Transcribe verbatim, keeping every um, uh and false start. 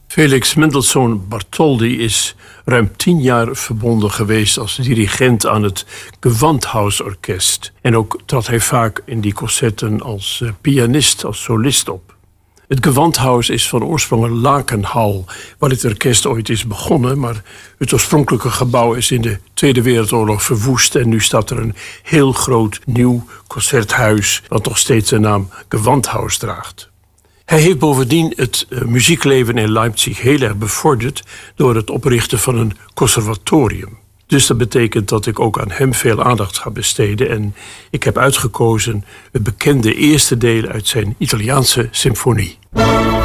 Felix Mendelssohn Bartholdy is ruim tien jaar verbonden geweest als dirigent aan het Gewandhausorkest. En ook trad hij vaak in die concerten als pianist, als solist op. Het Gewandhaus is van oorsprong een lakenhal waar het orkest ooit is begonnen, maar het oorspronkelijke gebouw is in de Tweede Wereldoorlog verwoest en nu staat er een heel groot nieuw concerthuis dat nog steeds de naam Gewandhaus draagt. Hij heeft bovendien het uh, muziekleven in Leipzig heel erg bevorderd door het oprichten van een conservatorium. Dus dat betekent dat ik ook aan hem veel aandacht ga besteden. En ik heb uitgekozen het bekende eerste deel uit zijn Italiaanse symfonie.